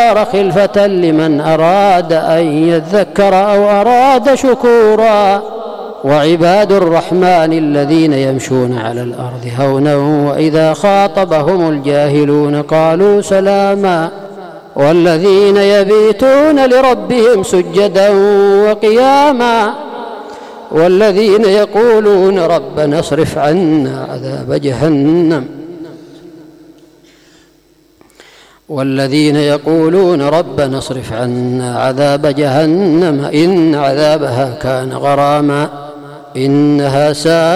الدار خلفة لمن أراد أن يذكر أو أراد شكورا. وعباد الرحمن الذين يمشون على الأرض هونا وإذا خاطبهم الجاهلون قالوا سلاما. والذين يبيتون لربهم سجدا وقياما. والذين يقولون ربنا اصرف عنا عذاب جهنم. والذين يقولون ربنا اصرف عنا عذاب جهنم إن عذابها كان غراما إنها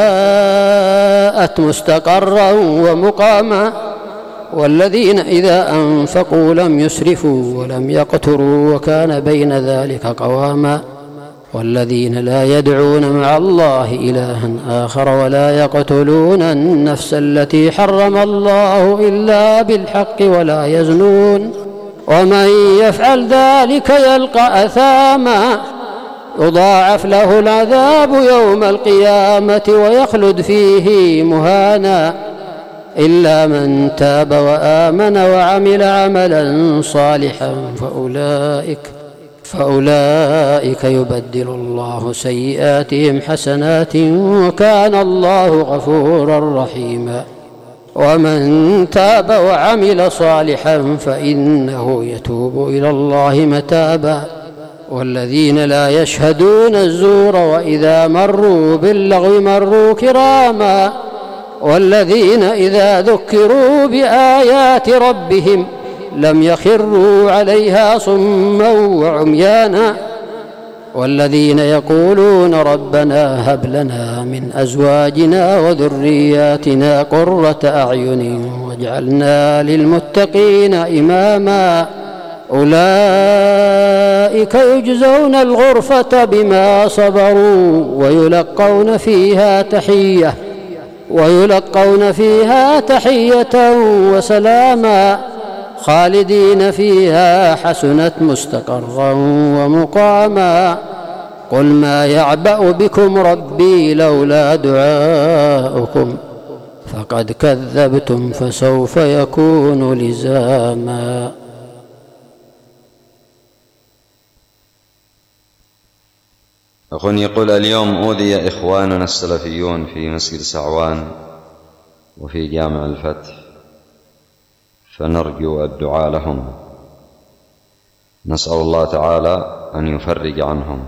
ساءت مستقرا ومقاما. والذين إذا أنفقوا لم يسرفوا ولم يقتروا وكان بين ذلك قواما. والذين لا يدعون مع الله إلها آخر ولا يقتلون النفس التي حرم الله إلا بالحق ولا يزنون ومن يفعل ذلك يلقى أثاما يضاعف له العذاب يوم القيامة ويخلد فيه مهانا إلا من تاب وآمن وعمل عملا صالحا فأولئك يبدل الله سيئاتهم حسنات وكان الله غفورا رحيما. ومن تاب وعمل صالحا فإنه يتوب إلى الله متابا. والذين لا يشهدون الزور وإذا مروا باللغو مروا كراما. والذين إذا ذكروا بآيات ربهم لم يخروا عليها صما وعميانا. والذين يقولون ربنا هب لنا من أزواجنا وذرياتنا قرة أعين واجعلنا للمتقين إماما. أولئك يجزون الغرفة بما صبروا ويلقون فيها تحية وسلاما خالدين فيها حسنت مستقرا ومقاما. قل ما يعبأ بكم ربي لولا دعاؤكم فقد كذبتم فسوف يكون لزاما. أخونا يقول اليوم أوذي إخواننا السلفيون في مسجد سعوان وفي جامع الفتح فنرجو الدعاء لهم. نسأل الله تعالى أن يفرج عنهم.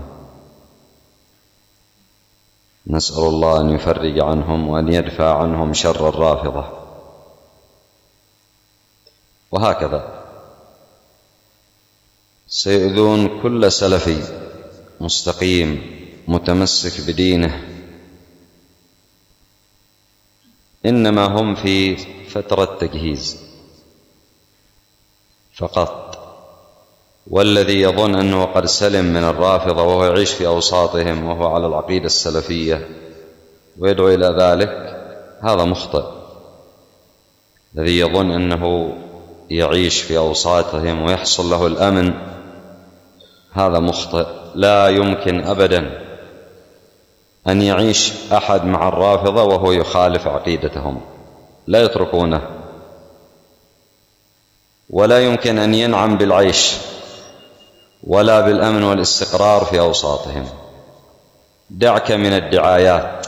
نسأل الله أن يفرج عنهم وأن يدفع عنهم شر الرافضة. وهكذا سيؤذون كل سلفي مستقيم متمسك بدينه، إنما هم في فترة تجهيز فقط. والذي يظن أنه قد سلم من الرافضة وهو يعيش في أوساطهم وهو على العقيدة السلفية ويدعو إلى ذلك هذا مخطئ. الذي يظن أنه يعيش في أوساطهم ويحصل له الأمن هذا مخطئ. لا يمكن أبدا أن يعيش أحد مع الرافضة وهو يخالف عقيدتهم، لا يتركونه، ولا يمكن أن ينعم بالعيش ولا بالأمن والاستقرار في أوساطهم. دعك من الدعايات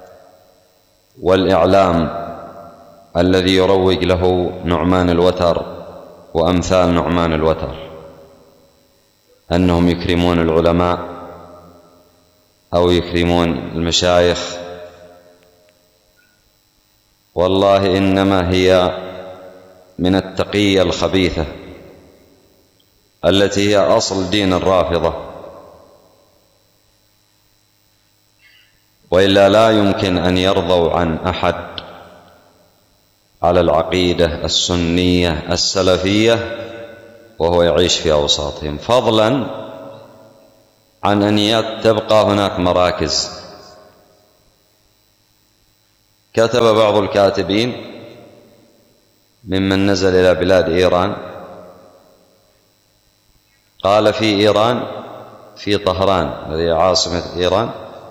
والإعلام الذي يروج له نعمان الوتر وأمثال نعمان الوتر أنهم يكرمون العلماء أو يكرمون المشايخ. والله إنما هي من التقية الخبيثة التي هي أصل دين الرافضة، وإلا لا يمكن أن يرضوا عن أحد على العقيدة السنية السلفية وهو يعيش في أوساطهم، فضلا عن أن تبقى هناك مراكز. كتب بعض الكاتبين ممن نزل إلى بلاد إيران قال في إيران في طهران الذي عاصمة إيران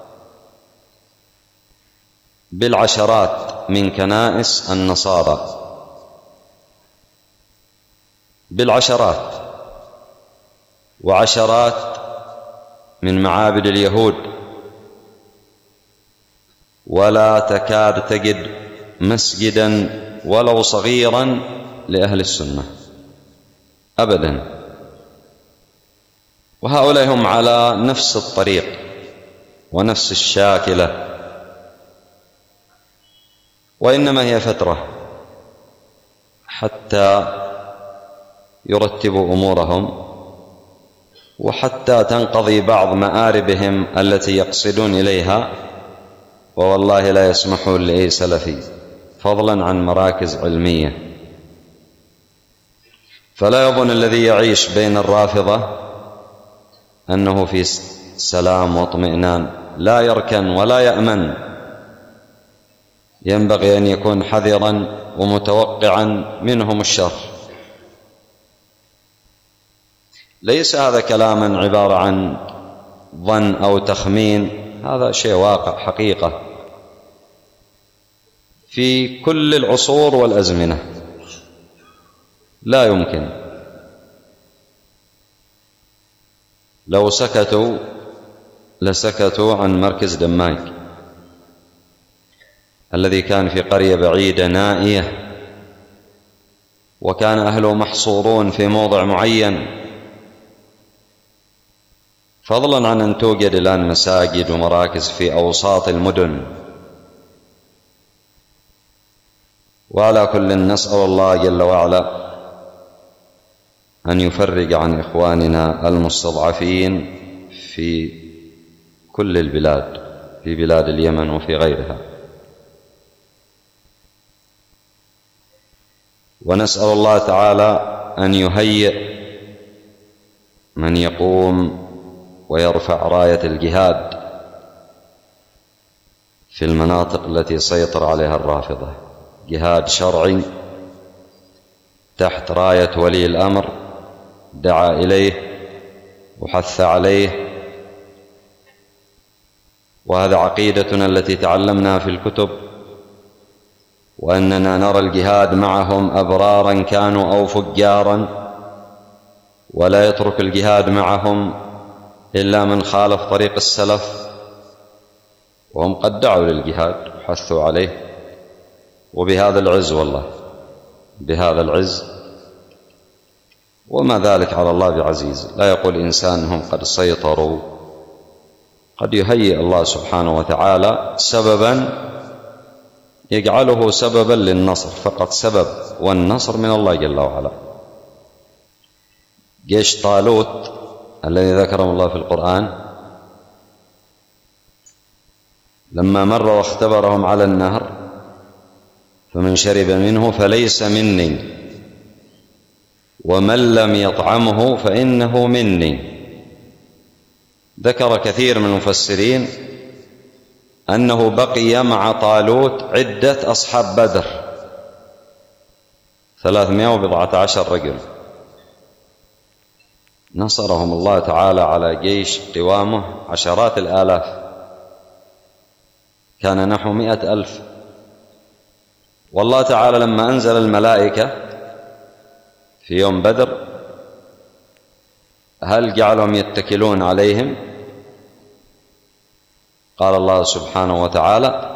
بالعشرات من كنائس النصارى، بالعشرات وعشرات من معابد اليهود، ولا تكاد تجد مسجدا ولو صغيرا لأهل السنة أبدا. وهؤلاء هم على نفس الطريق ونفس الشاكلة، وإنما هي فترة حتى يرتبوا أمورهم، وحتى تنقضي بعض مآربهم التي يقصدون إليها، ووالله لا يسمحون لأي سلفي فضلا عن مراكز علمية. فلا يظن الذي يعيش بين الرافضة أنه في سلام واطمئنان، لا يركن ولا يأمن، ينبغي أن يكون حذرا ومتوقعا منهم الشر. ليس هذا كلاما عبارة عن ظن أو تخمين، هذا شيء واقع حقيقة في كل العصور والأزمنة. لا يمكن لو سكتوا لسكتوا عن مركز دماج الذي كان في قرية بعيدة نائية، وكان أهله محصورون في موضع معين، فضلا عن أن توجد الآن مساجد ومراكز في أوساط المدن. وعلى كل نسأل الله جل وعلا أن يفرج عن إخواننا المستضعفين في كل البلاد، في بلاد اليمن وفي غيرها. ونسأل الله تعالى أن يهيئ من يقوم ويرفع راية الجهاد في المناطق التي سيطر عليها الرافضة، جهاد شرعي تحت راية ولي الأمر دعا إليه وحث عليه. وهذا عقيدتنا التي تعلمناها في الكتب، وأننا نرى الجهاد معهم أبرارا كانوا أو فجارا، ولا يترك الجهاد معهم إلا من خالف طريق السلف، وهم قد دعوا للجهاد وحثوا عليه، وبهذا العز، والله بهذا العز، وما ذلك على الله بعزيز. لا يقول إنسان هم قد سيطروا، قد يهيئ الله سبحانه وتعالى سببا يجعله سببا للنصر، فقط سبب، والنصر من الله جل وعلا. جيش طالوت الذي ذكرهم الله في القرآن لما مر واختبرهم على النهر فمن شرب منه فليس مني ومن لم يطعمه فإنه مني. ذكر كثير من المفسرين أنه بقي مع طالوت عدة أصحاب بدر 314 رجل، نصرهم الله تعالى على جيش قوامه عشرات الآلاف، كان نحو 100,000. والله تعالى لما أنزل الملائكة في يوم بدر هل جعلهم يتكلون عليهم؟ قال الله سبحانه وتعالى: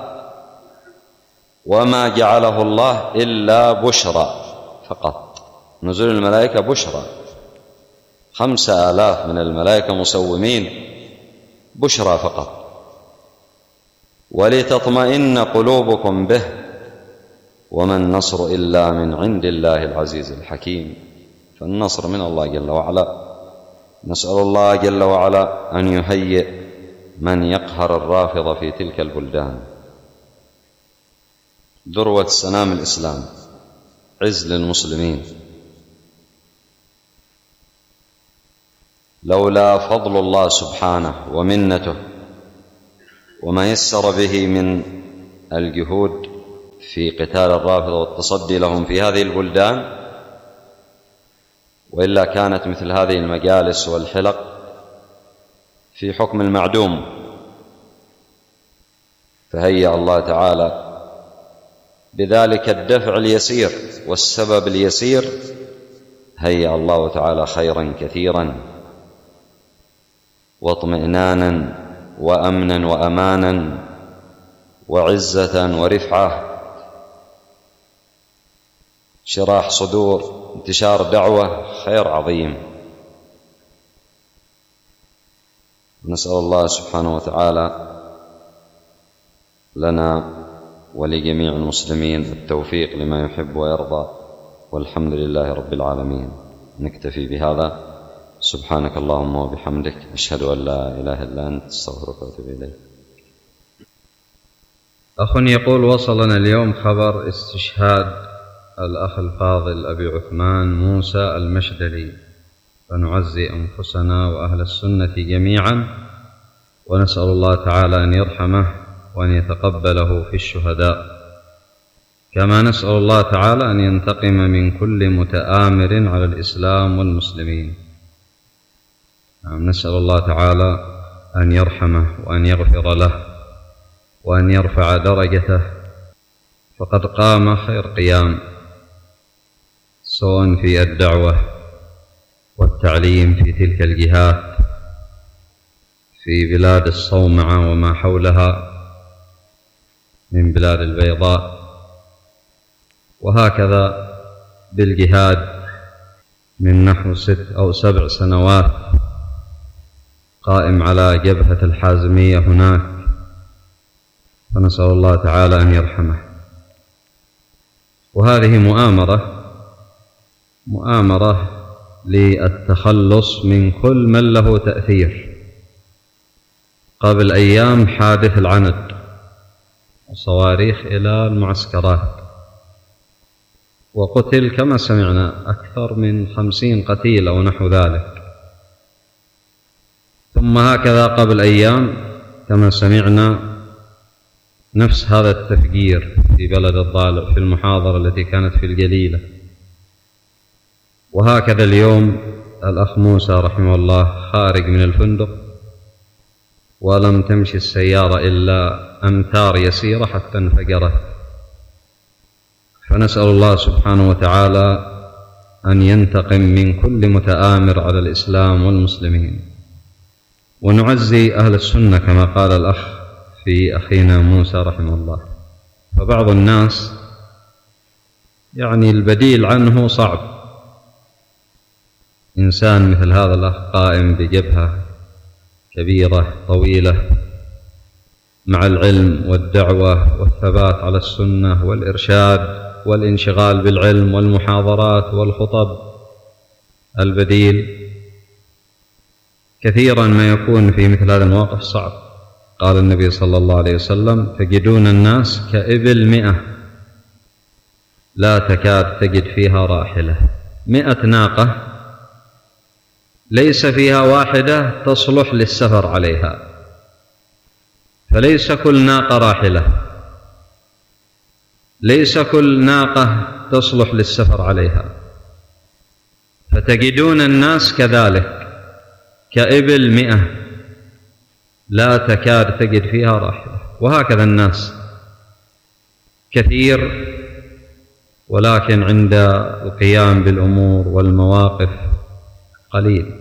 وما جعله الله إلا بشرى فقط. نزول الملائكة بشرى، 5,000 من الملائكة مسومين، بشرى فقط. ولتطمئن قلوبكم به وما النصر إلا من عند الله العزيز الحكيم. فالنصر من الله جل وعلا. نسأل الله جل وعلا أن يهيئ من يقهر الرافضة في تلك البلدان. ذروة سنام الإسلام، عز للمسلمين. لولا فضل الله سبحانه ومنته وما يسر به من الجهود في قتال الرافضة والتصدي لهم في هذه البلدان، وإلا كانت مثل هذه المجالس والحلق في حكم المعدوم. فهيأ الله تعالى بذلك الدفع اليسير والسبب اليسير، هيأ الله تعالى خيرا كثيرا واطمئنانا وأمنا وأمانا وعزة ورفعة، شراح صدور، انتشار دعوة، خير عظيم. نسأل الله سبحانه وتعالى لنا ولجميع المسلمين التوفيق لما يحب ويرضى، والحمد لله رب العالمين. نكتفي بهذا. سبحانك اللهم وبحمدك، أشهد أن لا إله إلا أنت، أستغفرك وأتوب إليك. أخ يقول: وصلنا اليوم خبر استشهاد الأخ الفاضل أبي عثمان موسى المشدلي، فنعزي أنفسنا وأهل السنة جميعا، ونسأل الله تعالى أن يرحمه وأن يتقبله في الشهداء، كما نسأل الله تعالى أن ينتقم من كل متآمر على الإسلام والمسلمين. نسأل الله تعالى أن يرحمه وأن يغفر له وأن يرفع درجته، فقد قام خير قيام، سواء في الدعوة والتعليم في تلك الجهات في بلاد الصومعة وما حولها من بلاد البيضاء، وهكذا بالجهاد من نحو 6 أو 7 سنوات قائم على جبهة الحازمية هناك، فنسأل الله تعالى أن يرحمه. وهذه مؤامرة للتخلص من كل من له تأثير. قبل أيام حادث العند وصواريخ إلى المعسكرات، وقتل كما سمعنا أكثر من 50 قتيل أو نحو ذلك. ثم هكذا قبل أيام كما سمعنا نفس هذا التفجير في بلد الضالع في المحاضرة التي كانت في الجليلة. وهكذا اليوم الأخ موسى رحمه الله خارج من الفندق، ولم تمشي السيارة إلا أمتار يسيرة حتى انفجرت. فنسأل الله سبحانه وتعالى أن ينتقم من كل متآمر على الإسلام والمسلمين، ونعزي أهل السنة كما قال الأخ في أخينا موسى رحمه الله. فبعض الناس البديل عنه صعب. إنسان مثل هذا الأخ قائم بجبهة كبيرة طويلة مع العلم والدعوة والثبات على السنة والإرشاد والانشغال بالعلم والمحاضرات والخطب. البديل كثيرا ما يكون في مثل هذا المواقف صعب. قال النبي صلى الله عليه وسلم: تجدون الناس كإبل 100 لا تكاد تجد فيها راحلة. 100 ناقة ليس فيها واحدة تصلح للسفر عليها، فليس كل ناقة راحلة، ليس كل ناقة تصلح للسفر عليها. فتجدون الناس كذلك كإبل 100 لا تكاد تجد فيها راحلة. وهكذا الناس كثير، ولكن عند القيام بالأمور والمواقف قليل.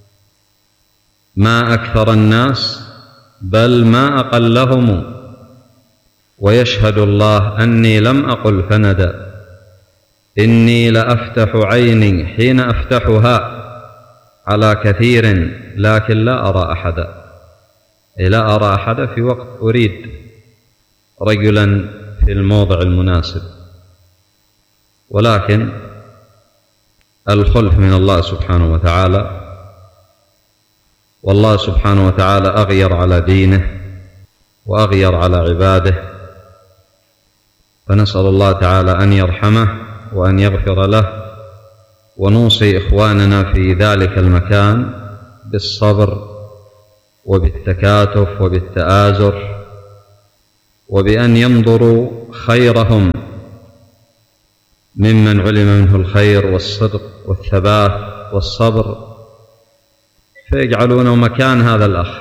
ما أكثر الناس بل ما أقلهم، ويشهد الله أني لم أقل فندا، إني لأفتح عيني حين أفتحها على كثير لكن لا أرى أحدا. لا أرى أحدا في وقت أريد رجلا في الموضع المناسب، ولكن الخلف من الله سبحانه وتعالى، والله سبحانه وتعالى أغير على دينه وأغير على عباده. فنسأل الله تعالى أن يرحمه وأن يغفر له، ونوصي إخواننا في ذلك المكان بالصبر وبالتكاتف وبالتآزر، وبأن ينظروا خيرهم ممن علم منه الخير والصدق والثبات والصبر، فيجعلونه مكان هذا الأخ،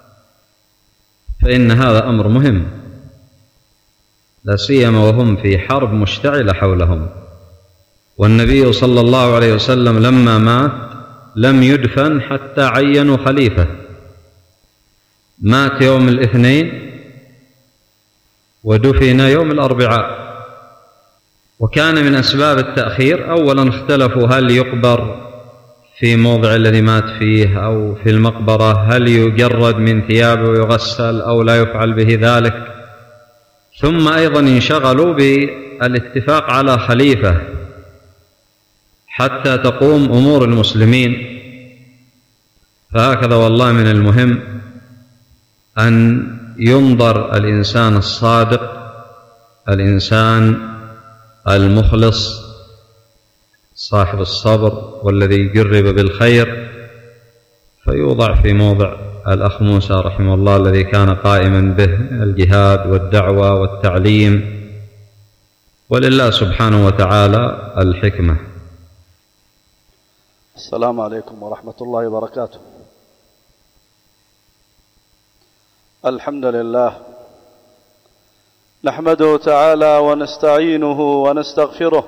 فإن هذا أمر مهم، لا سيما وهم في حرب مشتعلة حولهم. والنبي صلى الله عليه وسلم لما مات لم يدفن حتى عينوا خليفة، مات يوم الاثنين ودفن يوم الأربعاء. وكان من أسباب التأخير أولا اختلفوا هل يقبر في موضع الذي مات فيه أو في المقبرة، هل يجرد من ثيابه ويغسل أو لا يفعل به ذلك. ثم أيضا انشغلوا بالاتفاق على خليفة حتى تقوم أمور المسلمين. فهكذا والله من المهم أن ينظر الإنسان الصادق، الإنسان المخلص صاحب الصبر والذي يجرب بالخير، فيوضع في موضع الأخ موسى رحمه الله الذي كان قائما به الجهاد والدعوة والتعليم، ولله سبحانه وتعالى الحكمة. السلام عليكم ورحمة الله وبركاته. الحمد لله نحمده تعالى ونستعينه ونستغفره،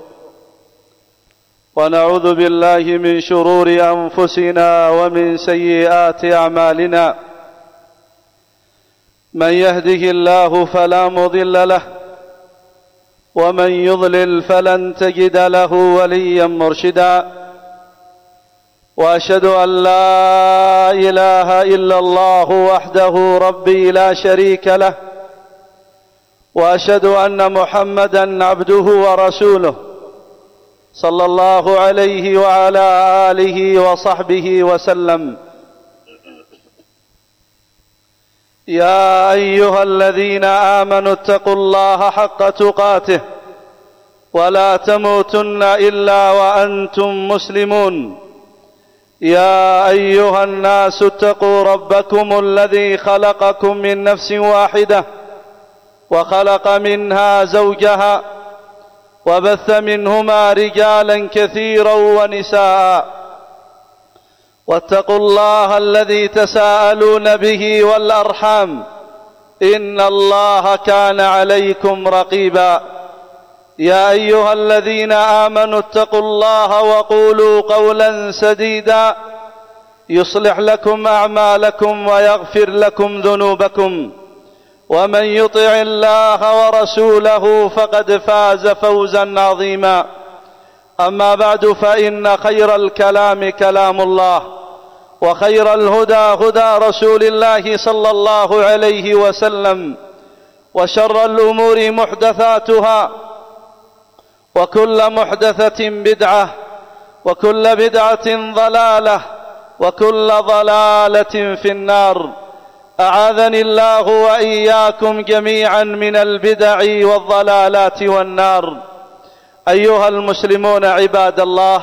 ونعوذ بالله من شرور أنفسنا ومن سيئات أعمالنا. من يهده الله فلا مضل له، ومن يضلل فلن تجد له وليا مرشدا. وأشهد أن لا إله إلا الله وحده ربي لا شريك له، وأشهد أن محمدا عبده ورسوله صلى الله عليه وعلى آله وصحبه وسلم. يا أيها الذين آمنوا اتقوا الله حق تقاته ولا تموتن إلا وأنتم مسلمون. يا أيها الناس اتقوا ربكم الذي خلقكم من نفس واحدة وخلق منها زوجها وبث منهما رجالا كثيرا ونساء. واتقوا الله الذي تساءلون به والأرحام، إن الله كان عليكم رقيبا. يا أيها الذين آمنوا اتقوا الله وقولوا قولا سديدا يصلح لكم أعمالكم ويغفر لكم ذنوبكم، ومن يطع الله ورسوله فقد فاز فوزا عظيما. أما بعد، فإن خير الكلام كلام الله، وخير الهدى هدى رسول الله صلى الله عليه وسلم، وشر الأمور محدثاتها، وكل محدثة بدعة، وكل بدعة ضلالة، وكل ضلالة في النار. أعاذني الله وإياكم جميعا من البدع والضلالات والنار. أيها المسلمون عباد الله،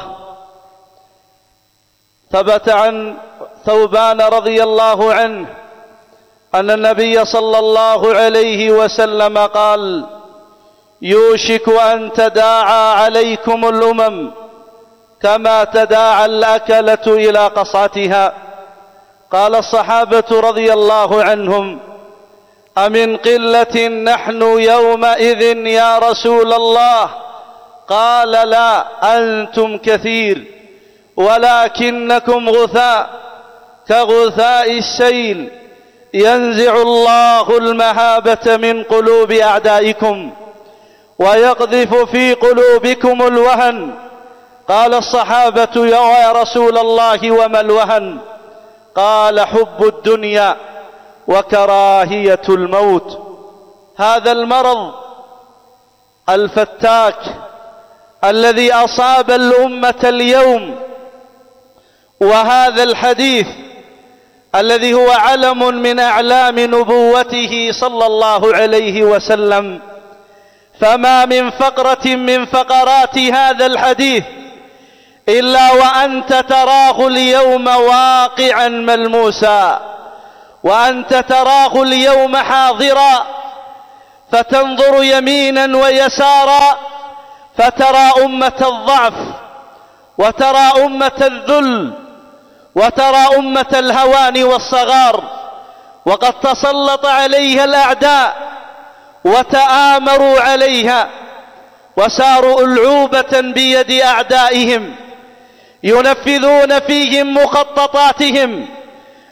ثبت عن ثوبان رضي الله عنه أن النبي صلى الله عليه وسلم قال: يوشك أن تداعى عليكم الأمم كما تداعى الأكلة إلى قصعتها. قال الصحابة رضي الله عنهم: أمن قلة نحن يومئذ يا رسول الله؟ قال: لا، أنتم كثير، ولكنكم غثاء كغثاء السيل، ينزع الله المهابة من قلوب أعدائكم ويقذف في قلوبكم الوهن. قال الصحابة: يا رسول الله وما الوهن؟ قال: حب الدنيا وكراهية الموت. هذا المرض الفتاك الذي أصاب الأمة اليوم، وهذا الحديث الذي هو علم من أعلام نبوته صلى الله عليه وسلم، فما من فقرة من فقرات هذا الحديث إلا وأنت تراه اليوم واقعا ملموسا، وأنت تراه اليوم حاضرا، فتنظر يمينا ويسارا فترى أمة الضعف، وترى أمة الذل، وترى أمة الهوان والصغار، وقد تسلط عليها الأعداء وتآمروا عليها وساروا ألعوبة بيد أعدائهم، ينفذون فيهم مخططاتهم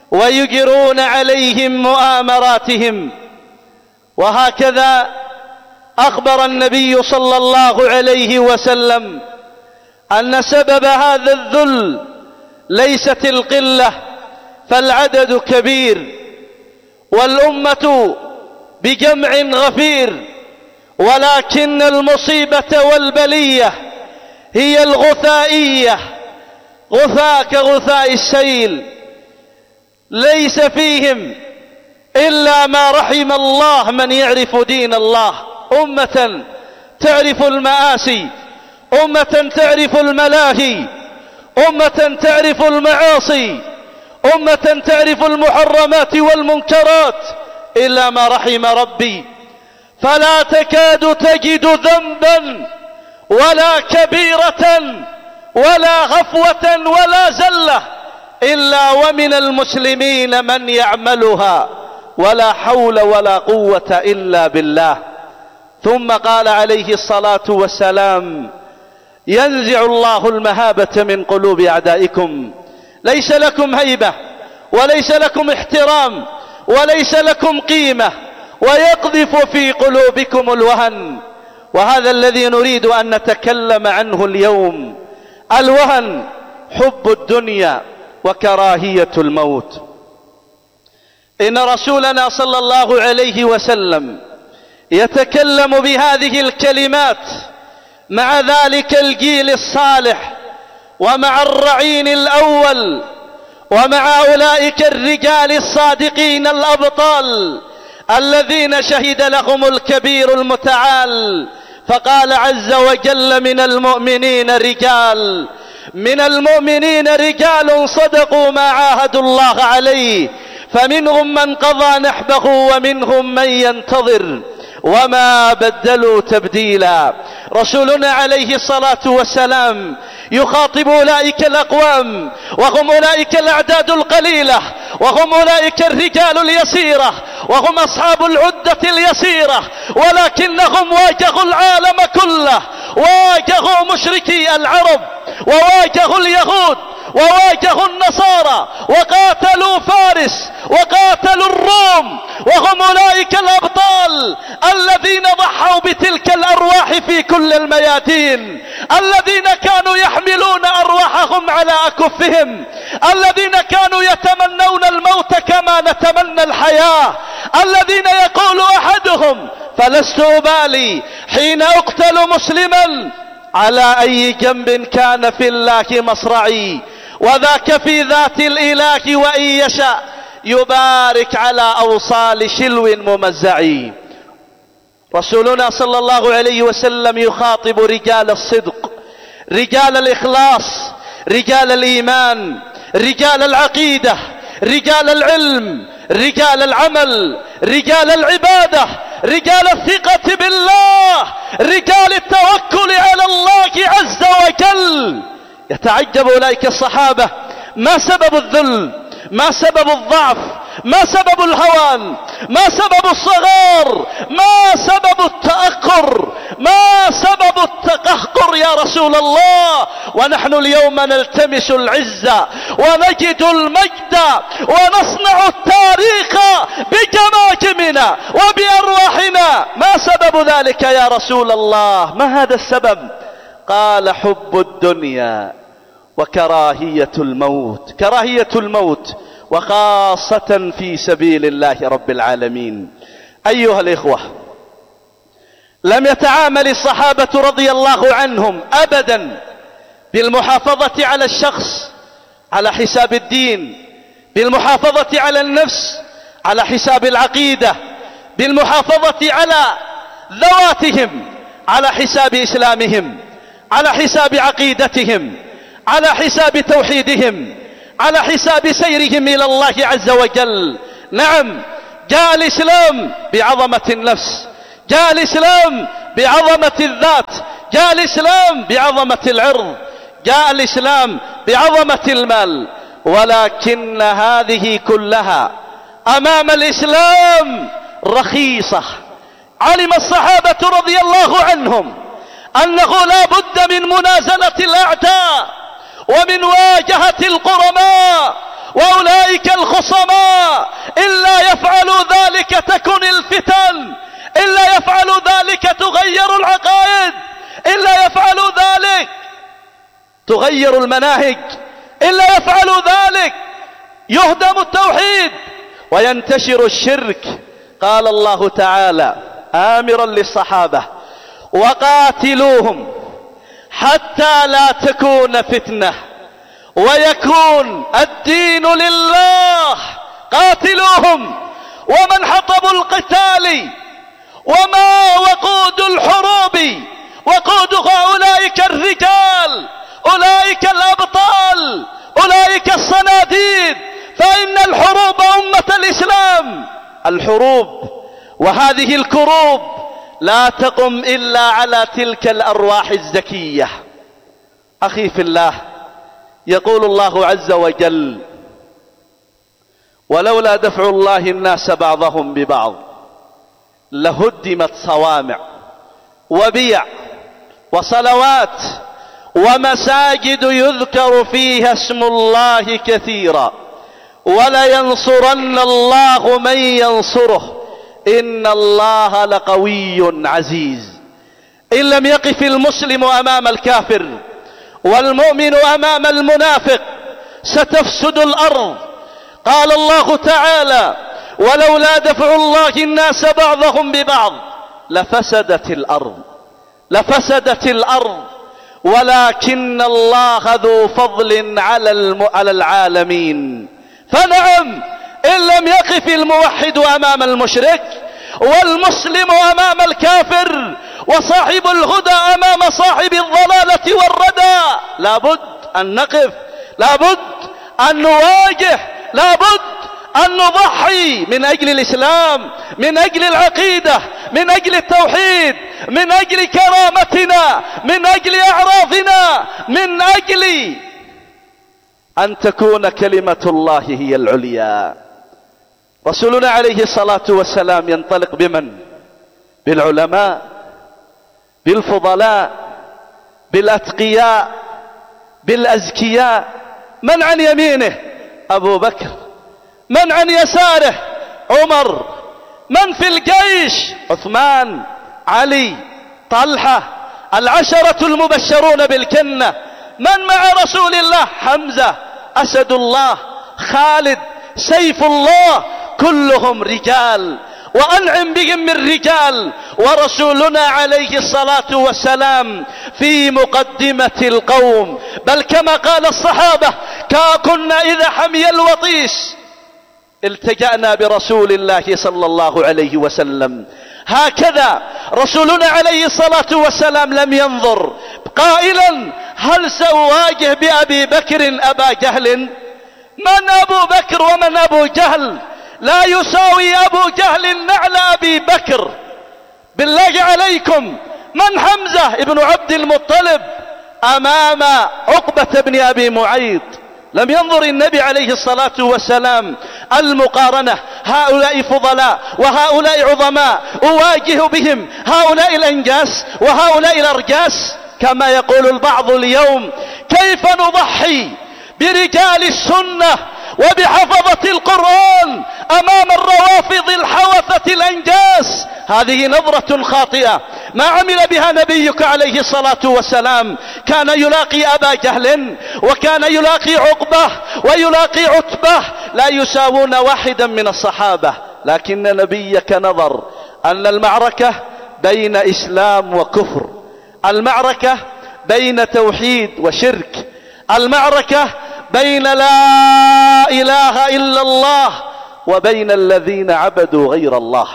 ويجرون عليهم مؤامراتهم. وهكذا أخبر النبي صلى الله عليه وسلم أن سبب هذا الذل ليست القلة، فالعدد كبير والأمة بجمع غفير، ولكن المصيبة والبلية هي الغثائية، غثاء كغثاء السيل، ليس فيهم إلا ما رحم الله من يعرف دين الله. أمة تعرف المآسي، أمة تعرف الملاهي، أمة تعرف المعاصي، أمة تعرف المحرمات والمنكرات، إلا ما رحم ربي. فلا تكاد تجد ذنبا ولا كبيرة ولا غفوة ولا زلة إلا ومن المسلمين من يعملها، ولا حول ولا قوة إلا بالله. ثم قال عليه الصلاة والسلام: ينزع الله المهابة من قلوب أعدائكم، ليس لكم هيبة وليس لكم احترام وليس لكم قيمة، ويقذف في قلوبكم الوهن. وهذا الذي نريد أن نتكلم عنه اليوم، الوهن، حب الدنيا وكراهية الموت. إن رسولنا صلى الله عليه وسلم يتكلم بهذه الكلمات مع ذلك الجيل الصالح، ومع الرعين الأول، ومع أولئك الرجال الصادقين الأبطال الذين شهد لهم الكبير المتعال. فقال عز وجل: من المؤمنين رجال صدقوا ما عاهدوا الله عليه، فمنهم من قضى نحبه ومنهم من ينتظر وما بدلوا تبديلا. رسولنا عليه الصلاة والسلام يخاطب أولئك الأقوام، وهم أولئك الأعداد القليلة، وهم أولئك الرجال اليسيرة، وهم أصحاب العدة اليسيرة، ولكنهم واجهوا العالم كله، واجهوا مشركي العرب، وواجهوا اليهود، وواجهوا النصارى، وقاتلوا فارس، وقاتلوا الروم، وهم أولئك الأبطال الذين ضحوا بتلك الأرواح في كل الميادين، الذين كانوا يحملون أرواحهم على أكفهم، الذين كانوا يتمنون الموت كما نتمنى الحياة، الذين يقول أحدهم: فلست أبالي حين أقتل مسلما على أي جنب كان في الله مصرعي، وذاك في ذات الإله وإن يشاء يبارك على أوصال شلو ممزعي. رسولنا صلى الله عليه وسلم يخاطب رجال الصدق، رجال الإخلاص، رجال الإيمان، رجال العقيدة، رجال العلم، رجال العمل، رجال العبادة، رجال الثقة بالله، رجال التوكل على الله عز وجل. يتعجب أولئك الصحابة: ما سبب الذل؟ ما سبب الضعف؟ ما سبب الهوان؟ ما سبب الصغار؟ ما سبب التأخر؟ ما سبب التقهقر يا رسول الله؟ ونحن اليوم نلتمس العزة ونجد المجد ونصنع التاريخ بجماجمنا وبأرواحنا، ما سبب ذلك يا رسول الله؟ ما هذا السبب؟ قال: حب الدنيا وكراهية الموت، كراهية الموت، وخاصة في سبيل الله رب العالمين. أيها الإخوة، لم يتعامل الصحابة رضي الله عنهم أبدا بالمحافظة على الشخص على حساب الدين، بالمحافظة على النفس على حساب العقيدة، بالمحافظة على ذواتهم على حساب إسلامهم، على حساب عقيدتهم، على حساب توحيدهم، على حساب سيرهم إلى الله عز وجل. نعم، جاء الإسلام بعظمة النفس، جاء الإسلام بعظمة الذات، جاء الإسلام بعظمة العرض، جاء الإسلام بعظمة المال، ولكن هذه كلها أمام الإسلام رخيصة. علم الصحابة رضي الله عنهم أنه لا بد من منازلة الأعداء ومن واجهة القرماء وأولئك أولئك الخصماء إلا يفعلوا ذلك تكن الفتن، إلا يفعلوا ذلك تغير العقائد، إلا يفعلوا ذلك تغير المناهج، إلا يفعلوا ذلك يهدم التوحيد وينتشر الشرك. قال الله تعالى آمرا للصحابة: وقاتلوهم حتى لا تكون فتنة ويكون الدين لله. قاتلوهم. ومن حطب القتال وما وقود الحروب وقودها أولئك الرجال، أولئك الأبطال، أولئك الصناديد. فإن الحروب أمة الإسلام، الحروب وهذه الكروب لا تقم إلا على تلك الأرواح الزكية. أخي في الله، يقول الله عز وجل: ولولا دفع الله الناس بعضهم ببعض لهدمت صوامع وبيع وصلوات ومساجد يذكر فيها اسم الله كثيرا ولينصرن الله من ينصره إن الله لقوي عزيز. إن لم يقف المسلم أمام الكافر والمؤمن أمام المنافق ستفسد الأرض. قال الله تعالى: ولولا دفع الله الناس بعضهم ببعض لفسدت الأرض ولكن الله ذو فضل على العالمين. فنعم، إن لم يقف الموحد أمام المشرك والمسلم أمام الكافر وصاحب الهدى أمام صاحب الضلالة والردى، لابد أن نقف، لابد أن نواجه، لابد أن نضحي من أجل الإسلام، من أجل العقيدة، من أجل التوحيد، من أجل كرامتنا، من أجل أعراضنا، من أجل أن تكون كلمة الله هي العليا. رسولنا عليه الصلاة والسلام ينطلق بمن؟ بالعلماء، بالفضلاء، بالأتقياء، بالأزكياء. من عن يمينه؟ أبو بكر. من عن يساره؟ عمر. من في الجيش؟ عثمان، علي، طلحة، العشرة المبشرون بالجنة. من مع رسول الله؟ حمزة، أسد الله، خالد، سيف الله. كلهم رجال، وأنعم بهم من رجال. ورسولنا عليه الصلاة والسلام في مقدمة القوم، بل كما قال الصحابة: كنا إذا حمي الوطيس التجأنا برسول الله صلى الله عليه وسلم. هكذا رسولنا عليه الصلاة والسلام لم ينظر قائلا: هل سأواجه بأبي بكر أبا جهل؟ من أبو بكر ومن أبو جهل؟ لا يساوي أبو جهل نعل أبي بكر. بالله عليكم، من حمزة ابن عبد المطلب أمام عقبة بن أبي معيط؟ لم ينظر النبي عليه الصلاة والسلام المقارنة: هؤلاء فضلاء وهؤلاء عظماء، أواجه بهم هؤلاء الأنجاس وهؤلاء الأرجاس. كما يقول البعض اليوم: كيف نضحي برجال السنة وبحفظة القرآن أمام الروافض الحوثة الأنجاس؟ هذه نظرة خاطئة ما عمل بها نبيك عليه الصلاة والسلام. كان يلاقي أبا جهل وكان يلاقي عقبة ويلاقي عتبة، لا يساوون واحدا من الصحابة. لكن نبيك نظر أن المعركة بين إسلام وكفر، المعركة بين توحيد وشرك، المعركة بين لا إله إلا الله وبين الذين عبدوا غير الله.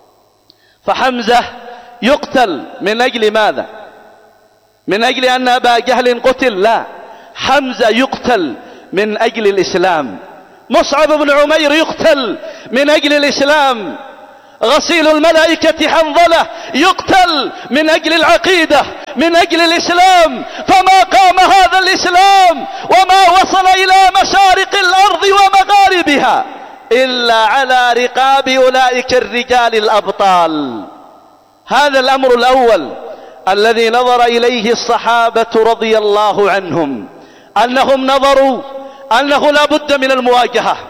فحمزة يقتل من أجل ماذا؟ من أجل أن أبا جهل قتل؟ لا، حمزة يقتل من أجل الإسلام. مصعب بن عمير يقتل من أجل الإسلام. غسيل الملائكة حنظلة يقتل من أجل العقيدة، من أجل الإسلام. فما قام هذا الإسلام وما وصل إلى مشارق الأرض ومغاربها إلا على رقاب أولئك الرجال الأبطال. هذا الأمر الأول الذي نظر إليه الصحابة رضي الله عنهم، أنهم نظروا أنه لا بد من المواجهة،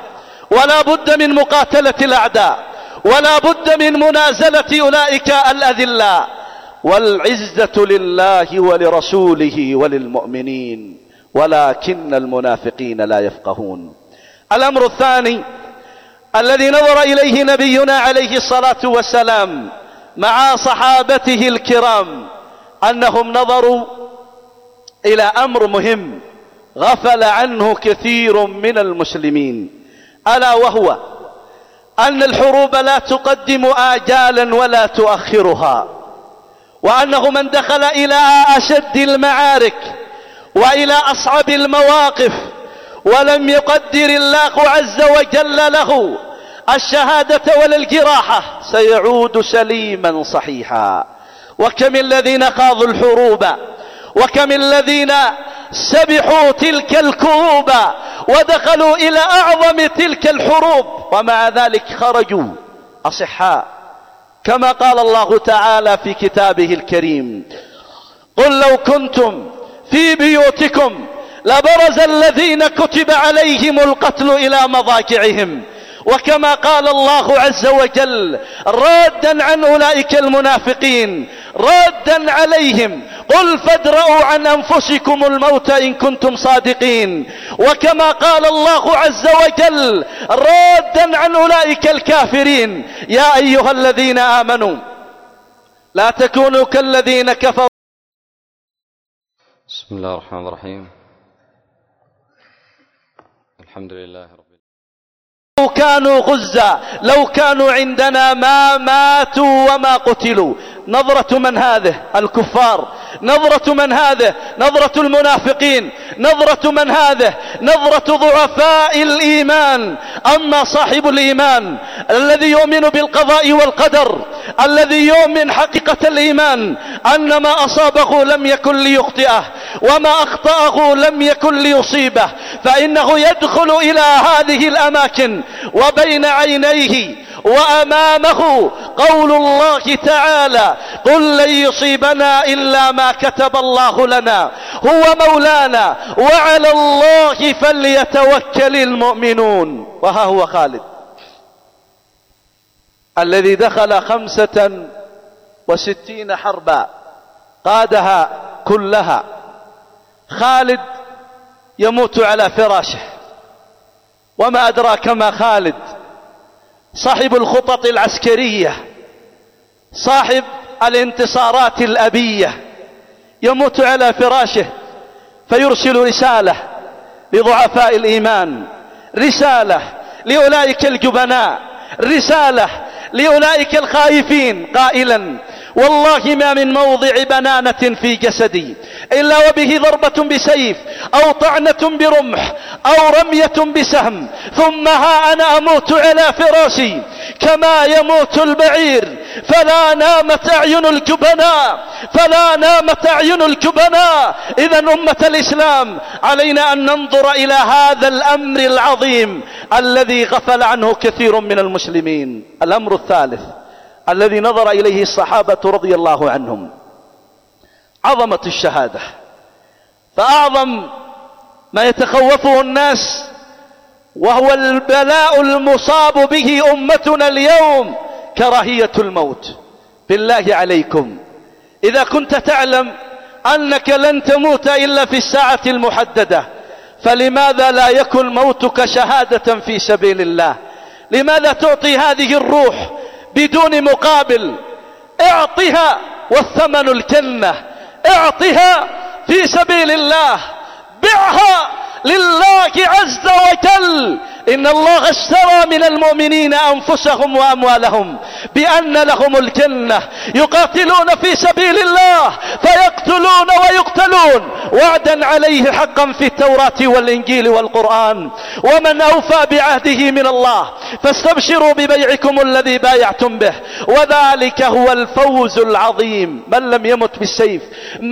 ولا بد من مقاتلة الأعداء، ولا بد من منازلة أولئك الأذلاء، والعزة لله ولرسوله وللمؤمنين، ولكن المنافقين لا يفقهون. الأمر الثاني الذي نظر إليه نبينا عليه الصلاة والسلام مع صحابته الكرام أنهم نظروا إلى أمر مهم غفل عنه كثير من المسلمين، ألا وهو أن الحروب لا تقدم آجالا ولا تؤخرها، وأنه من دخل إلى أشد المعارك وإلى أصعب المواقف ولم يقدر الله عز وجل له الشهادة ولا الجراحة سيعود سليما صحيحا. وكم الذين خاضوا الحروب، وكم الذين سبحوا تلك الكروب ودخلوا إلى أعظم تلك الحروب ومع ذلك خرجوا أصحاء، كما قال الله تعالى في كتابه الكريم: قل لو كنتم في بيوتكم لبرز الذين كتب عليهم القتل إلى مضاجعهم. وكما قال الله عز وجل رادا عن أولئك المنافقين رادا عليهم: قل فادرؤوا عن أنفسكم الموت إن كنتم صادقين. وكما قال الله عز وجل رادا عن أولئك الكافرين: يا أيها الذين آمنوا لا تكونوا كالذين كفروا. بسم الله الرحمن الرحيم. الحمد لله رب العالمين. لو كانوا غزة، لو كانوا عندنا ما ماتوا وما قتلوا. نظرة من هذه؟ الكفار. نظرة من هذه؟ نظرة المنافقين. نظرة من هذه؟ نظرة ضعفاء الإيمان. أما صاحب الإيمان الذي يؤمن بالقضاء والقدر، الذي يؤمن حقيقة الإيمان أن ما أصابه لم يكن ليخطئه وما أخطأه لم يكن ليصيبه، فإنه يدخل إلى هذه الأماكن وبين عينيه وأمامه قول الله تعالى: قل لن يصيبنا إلا ما كتب الله لنا هو مولانا وعلى الله فليتوكل المؤمنون. وها هو خالد الذي دخل 65 حربا قادها كلها. خالد يموت على فراشه، وما أدراك ما خالد، صاحب الخطط العسكرية، صاحب الانتصارات الأبية، يموت على فراشه فيرسل رسالة لضعفاء الإيمان، رسالة لأولئك الجبناء، رسالة لأولئك الخائفين، قائلا: والله ما من موضع بنانة في جسدي إلا وبه ضربة بسيف أو طعنة برمح أو رمية بسهم، ثم ها أنا أموت على فراشي كما يموت البعير. فلا نامت أعين الجبناء، فلا نامت أعين الجبناء. إذن أمة الإسلام علينا أن ننظر إلى هذا الأمر العظيم الذي غفل عنه كثير من المسلمين. الأمر الثالث الذي نظر إليه الصحابة رضي الله عنهم عظمة الشهادة. فأعظم ما يتخوفه الناس وهو البلاء المصاب به أمتنا اليوم كراهية الموت. بالله عليكم، إذا كنت تعلم أنك لن تموت إلا في الساعة المحددة، فلماذا لا يكن موتك شهادة في سبيل الله؟ لماذا تعطي هذه الروح بدون مقابل؟ اعطها والثمن الجنة، اعطها في سبيل الله، بعها لله عز وجل. إن الله اشترى من المؤمنين أنفسهم وأموالهم بأن لهم الجنة، يقاتلون في سبيل الله فيقتلون ويقتلون، وعدا عليه حقا في التوراة والإنجيل والقرآن. ومن أوفى بعهده من الله فاستبشروا ببيعكم الذي بايعتم به، وذلك هو الفوز العظيم. من لم يمت بالسيف